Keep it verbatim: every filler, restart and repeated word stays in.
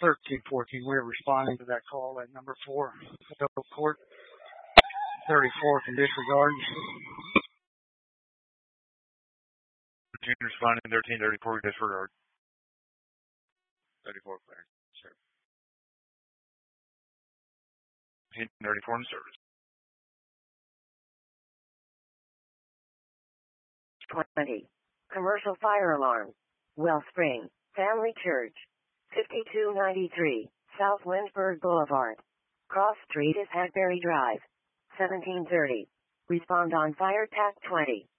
thirteen fourteen. We're responding to that call at number four, adult court, thirty-four can disregard. thirteen responding, thirteen thirty-four disregard. thirty-four clear. Sir. thirteen thirty-four in service. twenty. Commercial fire alarm. Wellspring Family Church. fifty-two ninety-three South Lynchburg Boulevard. Cross Street is Hackberry Drive. seventeen thirty. Respond on fire T A C twenty.